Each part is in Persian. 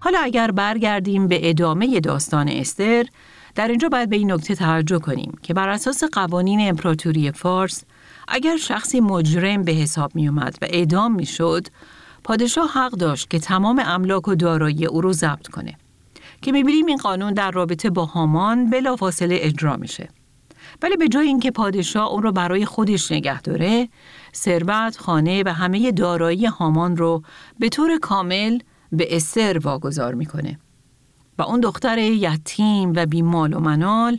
حالا اگر برگردیم به ادامه داستان استر، در اینجا باید به این نکته توجه کنیم که بر اساس قوانین امپراتوری فارس، اگر شخصی مجرم به حساب می اومد و اعدام می شد، پادشاه حق داشت که تمام املاک و دارایی او رو ضبط کنه. که می بینیم این قانون در رابطه با هامان بلافاصله اجرا میشه. ولی به جای اینکه پادشاه اون رو برای خودش نگه داره، ثروت، خانه و همه دارایی هامان رو به طور کامل به استر واگذار میکنه. و اون دختر یتیم و بیمال و منال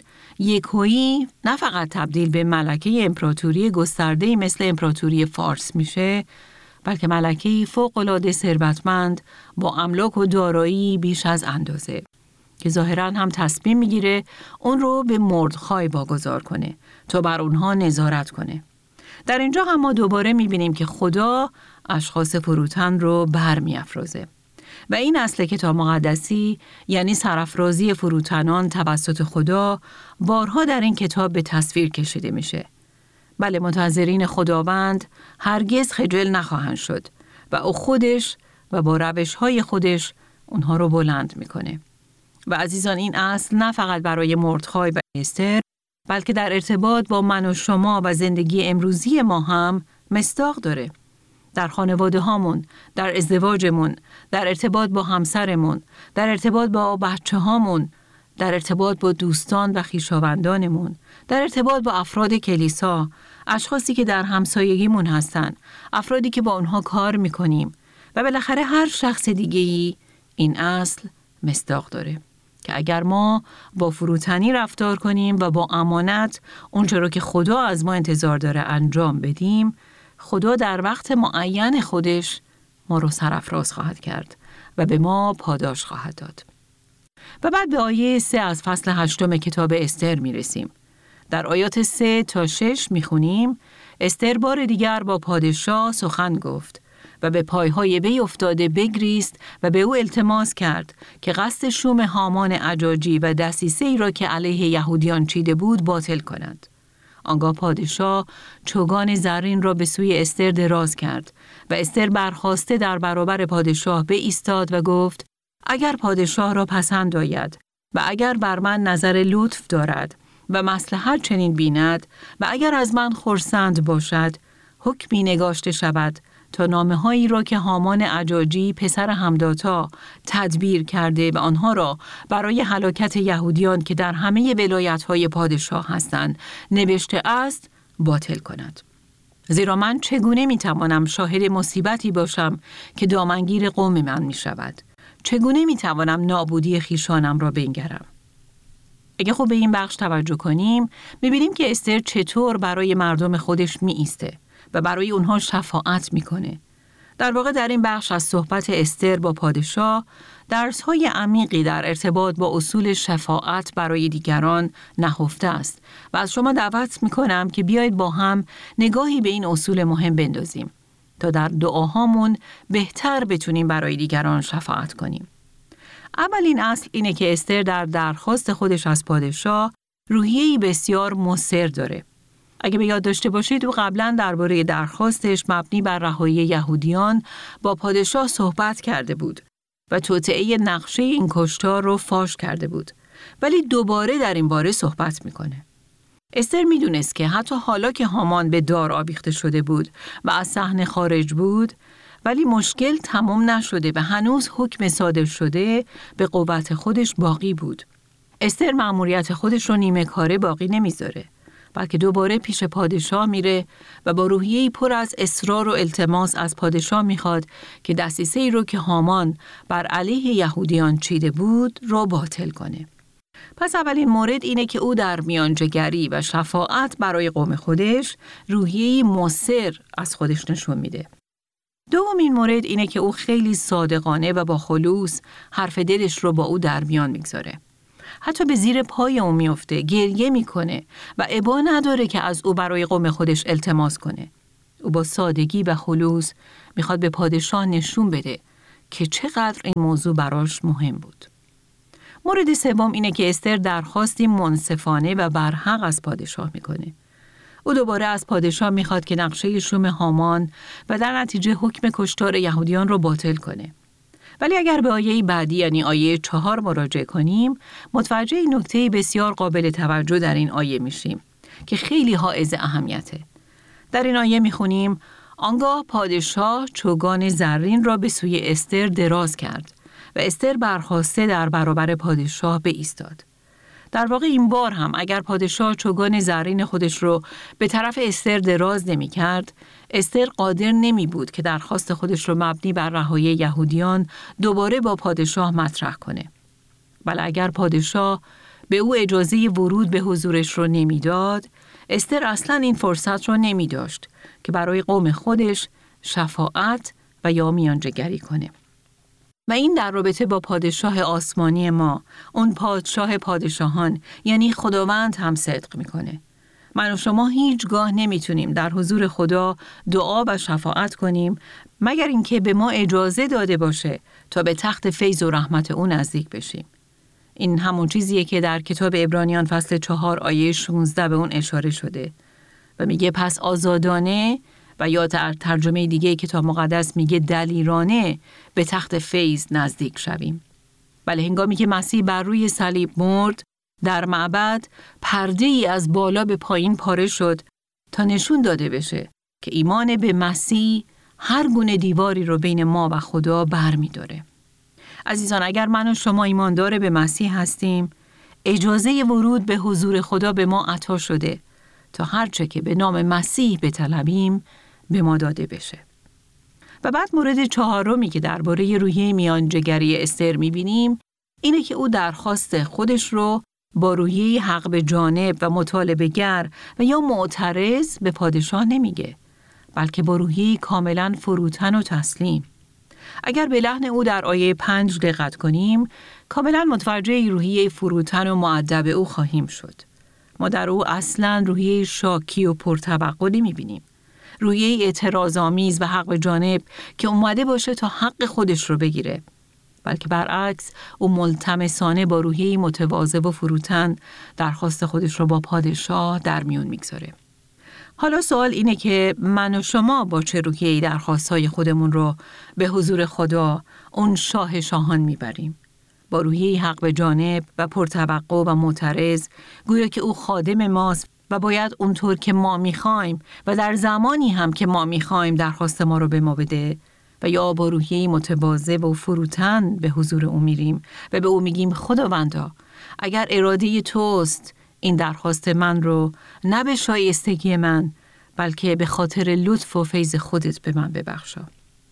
یکویی نه فقط تبدیل به ملکه امپراتوری گسترده‌ای مثل امپراتوری فارس میشه، بلکه ملکه‌ای فوق‌العاده ثروتمند با املاک و دارایی بیش از اندازه که ظاهراً هم تصمیم میگیره اون رو به مردخای واگذار کنه تا بر اونها نظارت کنه. در اینجا هم ما دوباره میبینیم که خدا اشخاص فروتن رو برمی‌افرازه. و این اصل کتاب مقدسی، یعنی سرافرازی فروتنان توسط خدا، بارها در این کتاب به تصویر کشیده میشه. بله، منتظرین خداوند هرگز خجل نخواهند شد و او خودش و با روش‌های خودش اونها رو بلند میکنه. و عزیزان، این اصل نه فقط برای مردخای و استر، بلکه در ارتباط با من و شما و زندگی امروزی ما هم مصداق داره. در خانواده هامون، در ازدواجمون، در ارتباط با همسرمون، در ارتباط با بچه هامون، در ارتباط با دوستان و خویشاوندانمون، در ارتباط با افراد کلیسا، اشخاصی که در همسایگیمون هستن، افرادی که با اونها کار میکنیم و بالاخره هر شخص دیگه‌ای، این اصل مصداق داره که اگر ما با فروتنی رفتار کنیم و با امانت اونچه رو که خدا از ما انتظار داره انجام بدیم، خدا در وقت معین خودش ما رو سرافراز خواهد کرد و به ما پاداش خواهد داد. و بعد به آیه 3 از فصل 8 کتاب استر میرسیم. در آیات 3 تا 6 میخونیم: استر بار دیگر با پادشاه سخن گفت و به پایهای وی افتاده بگریست و به او التماس کرد که قصد شوم هامان اجاجی و دسیسه‌ای را که علیه یهودیان چیده بود باطل کند. آنگاه پادشاه چوگان زرین را به سوی استر دراز کرد و استر برخاسته در برابر پادشاه بایستاد و گفت: اگر پادشاه را پسند آید و اگر بر من نظر لطف دارد و مصلحت چنین بیند و اگر از من خرسند باشد، حکمی نگاشته شود تا نامه‌هایی را که هامان اجاجی پسر همداتا تدبیر کرده و آنها را برای هلاکت یهودیان که در همه ولایت‌های پادشاه هستند نوشته است باطل کند. زیرا من چگونه می‌توانم شاهد مصیبتی باشم که دامنگیر قوم من می‌شود؟ چگونه می‌توانم نابودی خیشانم را بنگرم؟ اگه خوب به این بخش توجه کنیم، می‌بینیم که استر چطور برای مردم خودش می‌ایسته و برای اونها شفاعت میکنه. در واقع در این بخش از صحبت استر با پادشاه، درس‌های عمیقی در ارتباط با اصول شفاعت برای دیگران نهفته است و از شما دعوت میکنم که بیایید با هم نگاهی به این اصول مهم بندازیم تا در دعاهامون بهتر بتونیم برای دیگران شفاعت کنیم. اولین اصل اینه که استر در درخواست خودش از پادشاه روحیه‌ای بسیار مصر داره. اگه به یاد داشته باشید او قبلا درباره درخواستش مبنی بر رهایی یهودیان با پادشاه صحبت کرده بود و توطئه نقشه این کشتار رو فاش کرده بود، ولی دوباره در این باره صحبت میکنه. استر میدونست که حتی حالا که هامان به دار آویخته شده بود و از صحنه خارج بود، ولی مشکل تمام نشده و هنوز حکم صادر شده به قوت خودش باقی بود. استر مأموریت خودش رو نیمه کاره باقی نمیذاره، بلکه دوباره پیش پادشاه میره و با روحیه‌ای پر از اصرار و التماس از پادشاه میخواد که دسیسه‌ای رو که هامان بر علیه یهودیان چیده بود رو باطل کنه. پس اولین مورد اینه که او در میانجیگری و شفاعت برای قوم خودش روحیه‌ای مصر از خودش نشون میده. دومین مورد اینه که او خیلی صادقانه و با خلوص حرف دلش رو با او در میان میگذاره. حتی به زیر پای او میفته، گریه میکنه و ابا نداره که از او برای قوم خودش التماس کنه. او با سادگی و خلوص میخواد به پادشاه نشون بده که چقدر این موضوع براش مهم بود. مورد سوم اینه که استر درخواستی منصفانه و برحق از پادشاه میکنه. او دوباره از پادشاه میخواد که نقشه شوم هامان و در نتیجه حکم کشتار یهودیان رو باطل کنه. ولی اگر به آیه بعدی یعنی آیه 4 مراجعه کنیم، متوجه نکته بسیار قابل توجه در این آیه میشیم که خیلی حائز اهمیته. در این آیه میخونیم آنگاه پادشاه چوگان زرین را به سوی استر دراز کرد و استر برخاسته در برابر پادشاه بایستاد. در واقع این بار هم اگر پادشاه چوگان زرین خودش رو به طرف استر دراز نمی کرد، استر قادر نمی بود که درخواست خودش رو مبنی بر رهایی یهودیان دوباره با پادشاه مطرح کنه. ولی اگر پادشاه به او اجازه ورود به حضورش رو نمی داد، استر اصلاً این فرصت رو نمی داشت که برای قوم خودش شفاعت و یا میانجیگری کنه. و این در رابطه با پادشاه آسمانی ما، اون پادشاه پادشاهان یعنی خداوند هم صدق میکنه. من و شما هیچگاه نمیتونیم در حضور خدا دعا و شفاعت کنیم مگر اینکه به ما اجازه داده باشه تا به تخت فیض و رحمت اون نزدیک بشیم. این همون چیزیه که در کتاب عبرانیان فصل 4 آیه 16 به اون اشاره شده و میگه پس آزادانه و یا در ترجمه دیگه کتاب مقدس میگه دلیرانه به تخت فیض نزدیک شویم. ولی هنگامی که مسیح بر روی صلیب مرد، در معبد پرده ای از بالا به پایین پاره شد تا نشون داده بشه که ایمان به مسیح هر گونه دیواری رو بین ما و خدا برمی‌داره. عزیزان، اگر من و شما ایماندار به مسیح هستیم، اجازه ورود به حضور خدا به ما عطا شده تا هرچه که به نام مسیح بطلبیم به ما داده بشه. و بعد مورد 4 که درباره روحیه میانجیگری استر می‌بینیم اینه که او درخواست خودش رو با روحیه حق به جانب و مطالبه گر و یا معترض به پادشاه نمیگه، بلکه با روحیه کاملا فروتن و تسلیم. اگر به لحن او در آیه 5 دقت کنیم، کاملا متوجه روحیه فروتن و مؤدب او خواهیم شد. ما در او اصلاً روحیه شاکی و پرتوقع نمی‌بینیم. روحیه اعتراض‌آمیز و حق به جانب که اومده باشه تا حق خودش رو بگیره، بلکه برعکس او ملتمسانه با روحیه متواضع و فروتن درخواست خودش رو با پادشاه در میون میگذاره. حالا سوال اینه که من و شما با چه روحیه‌ای درخواست‌های خودمون رو به حضور خدا، اون شاه شاهان میبریم؟ با روحیه حق به جانب و پرتوقع و معترض، گویا که او خادم ماست و باید اونطور که ما میخوایم و در زمانی هم که ما میخوایم درخواست ما رو به ما بده، و یا با روحیه متواضع و فروتن به حضور او میریم و به او میگیم خداوندا اگر اراده توست این درخواست من رو نه به شایستگی من بلکه به خاطر لطف و فیض خودت به من ببخشا.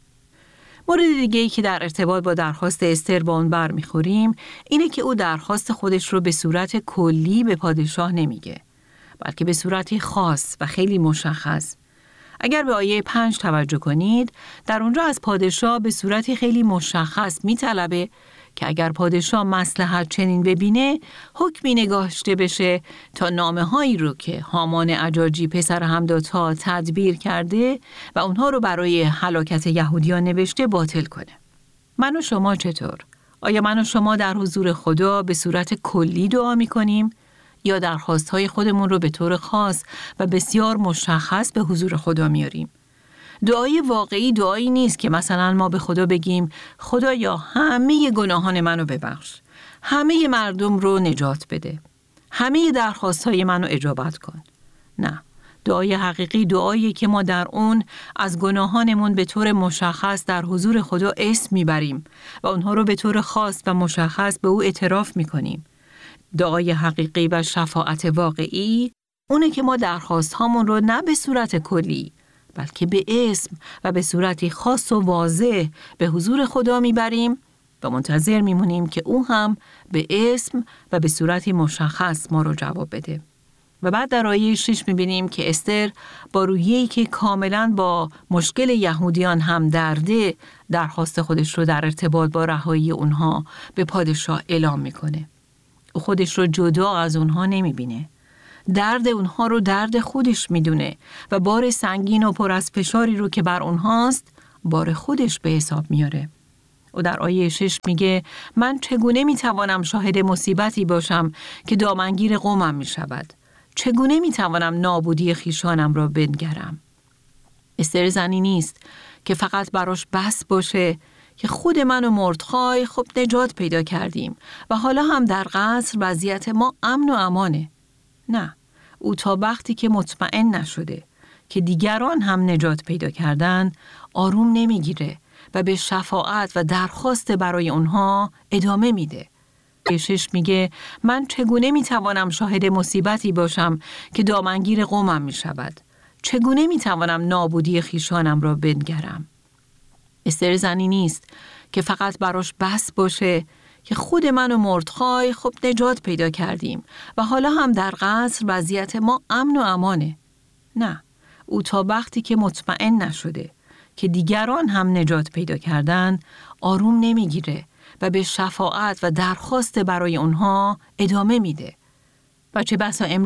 مورد دیگه‌ای که در ارتباط با درخواست استر با اون برمیخوریم اینه که او درخواست خودش رو به صورت کلی به پادشاه نمیگه، بلکه به صورتی خاص و خیلی مشخص. اگر به آیه 5 توجه کنید، در اونجا از پادشاه به صورتی خیلی مشخص میطلبه که اگر پادشاه مصلحت چنین ببینه، حکمی نگاشته بشه تا نامه‌هایی رو که هامان اجاجی پسر همداتا تدبیر کرده و اونها رو برای هلاکت یهودیان نوشته باطل کنه. من و شما چطور؟ آیا من و شما در حضور خدا به صورت کلی دعا می‌کنیم یا درخواست‌های خودمون رو به طور خاص و بسیار مشخص به حضور خدا میاریم؟ دعای واقعی دعایی نیست که مثلا ما به خدا بگیم خدایا همه گناهان منو ببخش، همه مردم رو نجات بده، همه درخواست‌های منو اجابت کن. نه، دعای حقیقی دعایی که ما در اون از گناهانمون به طور مشخص در حضور خدا اسم میبریم و اونها رو به طور خاص و مشخص به او اعتراف میکنیم. دعای حقیقی و شفاعت واقعی اونه که ما درخواست هامون رو نه به صورت کلی بلکه به اسم و به صورتی خاص و واضح به حضور خدا میبریم و منتظر میمونیم که او هم به اسم و به صورتی مشخص ما رو جواب بده. و بعد در آیه 6 میبینیم که استر با روحیه‌ای که کاملاً با مشکل یهودیان هم درده درخواست خودش رو در ارتباط با رهایی اونها به پادشاه اعلام میکنه. او خودش رو جدا از اونها نمیبینه. درد اونها رو درد خودش میدونه و بار سنگین و پر از فشاری رو که بر اونهاست بار خودش به حساب میاره. او در آیه 6 میگه من چگونه میتوانم شاهد مصیبتی باشم که دامنگیر قومم میشود؟ چگونه میتوانم نابودی خیشانم را بنگرم؟ استر زنی نیست که فقط براش بس باشه که خود من و مردخای خب نجات پیدا کردیم و حالا هم در قصر وضعیت ما امن و امانه. نه، او تا وقتی که مطمئن نشده که دیگران هم نجات پیدا کردن آروم نمیگیره و به شفاعت و درخواست برای اونها ادامه میده. کشش میگه من چگونه میتوانم شاهد مصیبتی باشم که دامنگیر قومم میشود؟ چگونه میتوانم نابودی خیشانم را بنگرم؟ استر زنی نیست که فقط براش بس باشه که خود من و مردخای خب نجات پیدا کردیم و حالا هم در قصر وضعیت ما امن و امانه. نه، او تا وقتی که مطمئن نشده که دیگران هم نجات پیدا کردن آروم نمیگیره و به شفاعت و درخواست برای اونها ادامه میده. و چه بسا